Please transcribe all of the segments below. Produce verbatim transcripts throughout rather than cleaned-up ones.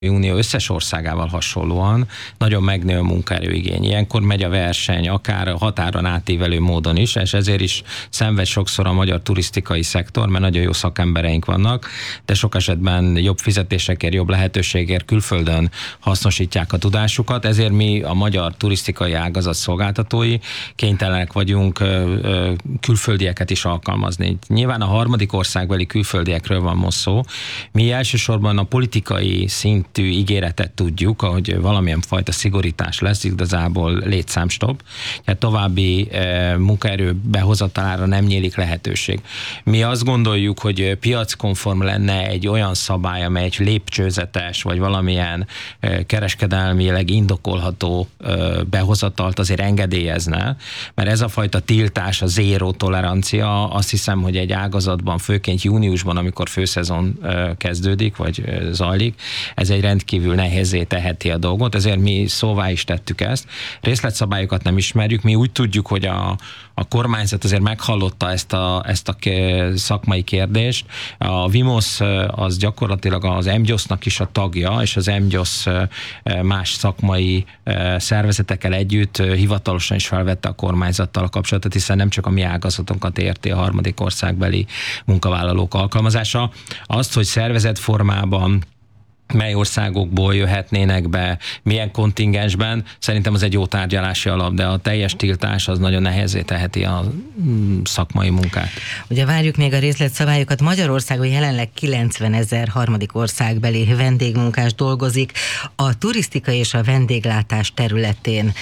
Unió összes országával hasonlóan nagyon megnő a munkaerőigény. Ilyenkor megy a verseny, akár a határon átívelő módon is, és ezért is szenved sokszor a magyar turisztikai szektor, mert nagyon jó szakembereink vannak, de sok esetben jobb fizetésekért, jobb lehetőségért külföldön hasznosítják a tudásukat, ezért mi a magyar turisztikai ágazat szolgáltatói kénytelenek vagyunk külföldieket is alkalmazni. Nyilván a harmadik országbeli külföldiekről van most szó. Mi elsősorban a politikai szint ígéretet tudjuk, hogy valamilyen fajta szigorítás lesz, igazából létszámstop, tehát további e, munkaerő behozatalára nem nyílik lehetőség. Mi azt gondoljuk, hogy piackonform lenne egy olyan szabály, amely egy lépcsőzetes, vagy valamilyen e, kereskedelmileg indokolható e, behozatalt azért engedélyezne, mert ez a fajta tiltás, a zéró tolerancia, azt hiszem, hogy egy ágazatban, főként júniusban, amikor főszezon e, kezdődik, vagy e, zajlik, ez egy rendkívül nehézé teheti a dolgot, ezért mi szóvá is tettük ezt. Részletszabályokat nem ismerjük, mi úgy tudjuk, hogy a, a kormányzat azért meghallotta ezt a, ezt a szakmai kérdést. A Vimosz az gyakorlatilag az EMGYOSZ-nak is a tagja, és az EMGYOSZ más szakmai szervezetekkel együtt hivatalosan is felvette a kormányzattal a kapcsolatot, hiszen nem csak a mi ágazatunkat érti a harmadik országbeli munkavállalók alkalmazása. Azt, hogy szervezett formában mely országokból jöhetnének be, milyen kontingensben, szerintem az egy jó tárgyalási alap, de a teljes tiltás az nagyon nehézé teheti a szakmai munkát. Ugye várjuk még a részletszabályokat. Magyarországon jelenleg kilencvenezer harmadik országbeli vendégmunkás dolgozik. A turisztika és a vendéglátás területén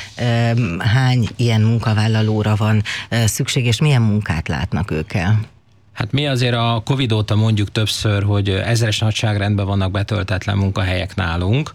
hány ilyen munkavállalóra van szükség, és milyen munkát látnak ők el? Hát mi azért a Covid óta mondjuk többször, hogy ezeres nagyságrendben vannak betöltetlen munkahelyek nálunk.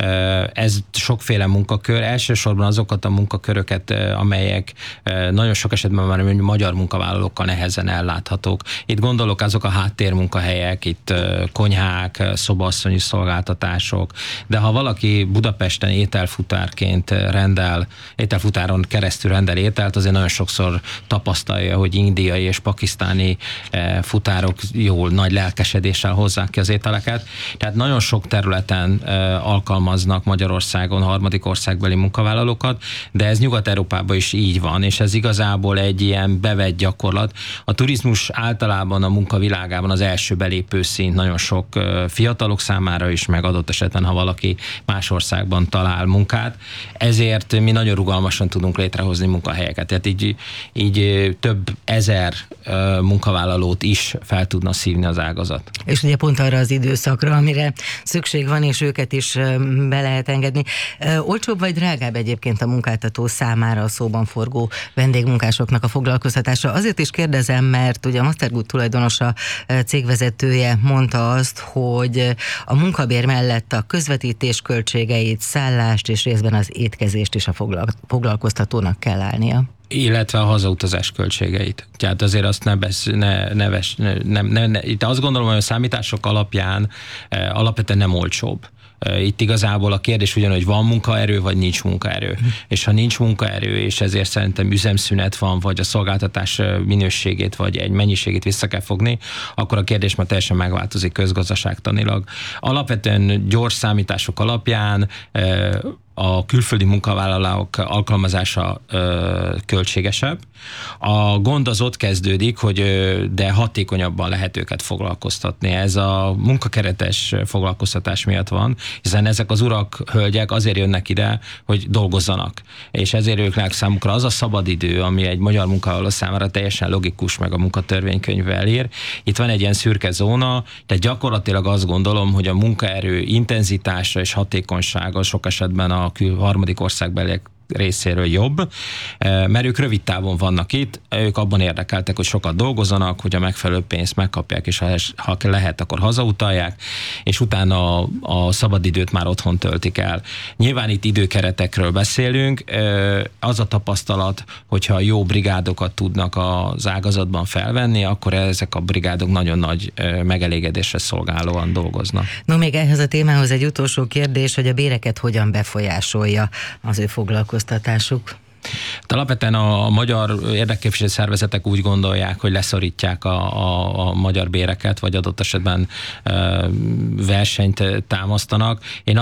Ez sokféle munkakör, elsősorban azokat a munkaköröket, amelyek nagyon sok esetben már magyar munkavállalókkal nehezen elláthatók. Itt gondolok azok a háttérmunkahelyek, itt konyhák, szobaasszonyi szolgáltatások, de ha valaki Budapesten ételfutárként rendel, ételfutáron keresztül rendel ételt, azért nagyon sokszor tapasztalja, hogy indiai és pakisztáni futárok jól nagy lelkesedéssel hozzák ki az ételeket. Tehát nagyon sok területen alkalmaznak Magyarországon harmadik országbeli munkavállalókat, de ez Nyugat-Európában is így van, és ez igazából egy ilyen bevett gyakorlat. A turizmus általában a munkavilágában az első belépő szint nagyon sok fiatalok számára is, meg adott esetben, ha valaki más országban talál munkát. Ezért mi nagyon rugalmasan tudunk létrehozni munkahelyeket. Tehát így, így több ezer munkavállalót is fel tudna szívni az ágazat. És ugye pont arra az időszakra, amire szükség van, és őket is be lehet engedni. Olcsóbb vagy drágább egyébként a munkáltató számára a szóban forgó vendégmunkásoknak a foglalkoztatása? Azért is kérdezem, mert ugye a Mastergood tulajdonosa, cégvezetője mondta azt, hogy a munkabér mellett a közvetítés költségeit, szállást és részben az étkezést is a foglalkoztatónak kell állnia. Illetve a hazautazás költségeit. Tehát azért azt ne, besz, ne, ne, ves, ne, nem, ne, ne itt azt gondolom, hogy a számítások alapján eh, alapvetően nem olcsóbb. Itt igazából a kérdés ugyan, hogy van munkaerő, vagy nincs munkaerő. Mm. És ha nincs munkaerő, és ezért szerintem üzemszünet van, vagy a szolgáltatás minőségét, vagy egy mennyiségét vissza kell fogni, akkor a kérdés már teljesen megváltozik közgazdaságtanilag. Alapvetően gyors számítások alapján a külföldi munkavállalók alkalmazása ö, költségesebb. A gond az ott kezdődik, hogy ö, de hatékonyabban lehet őket foglalkoztatni. Ez a munkakeretes foglalkoztatás miatt van, hiszen ezek az urak, hölgyek azért jönnek ide, hogy dolgozzanak. És ezért őknek számukra az a szabadidő, ami egy magyar munkavállaló számára teljesen logikus, meg a munkatörvénykönyv elér. Itt van egy ilyen szürke zóna, tehát gyakorlatilag azt gondolom, hogy a munkaerő intenzitása és hatékonysága sok esetben a a harmadik országbeliek részéről jobb, mert ők rövid távon vannak itt, ők abban érdekeltek, hogy sokat dolgozzanak, hogy a megfelelő pénzt megkapják, és ha lehet, akkor hazautalják, és utána a, a szabadidőt már otthon töltik el. Nyilván itt időkeretekről beszélünk, az a tapasztalat, hogyha jó brigádokat tudnak az ágazatban felvenni, akkor ezek a brigádok nagyon nagy megelégedésre szolgálóan dolgoznak. No, még ehhez a témához egy utolsó kérdés, hogy a béreket hogyan befolyásolja az ő foglalkoztatásuk? De alapvetően a, a magyar érdekképviselő szervezetek úgy gondolják, hogy leszorítják a, a, a magyar béreket, vagy adott esetben e, versenyt támasztanak. Én